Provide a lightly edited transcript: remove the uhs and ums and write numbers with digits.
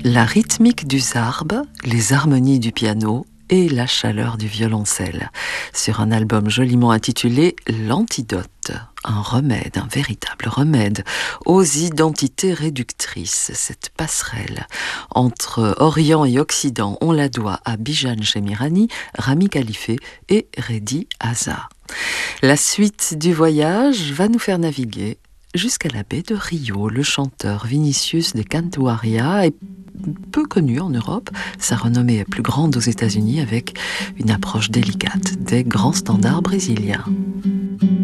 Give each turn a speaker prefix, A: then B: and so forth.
A: La rythmique du zarb, les harmonies du piano et la chaleur du violoncelle, sur un album joliment intitulé L'Antidote, un remède, un véritable remède aux identités réductrices. Cette passerelle entre Orient et Occident, on la doit à Bijan Chemirani, Rami Khalife et Redi Haza. La suite du voyage va nous faire naviguer jusqu'à la baie de Rio. Le chanteur Vinicius de Cantuaria est peu connu en Europe. Sa renommée est plus grande aux États-Unis avec une approche délicate des grands standards brésiliens.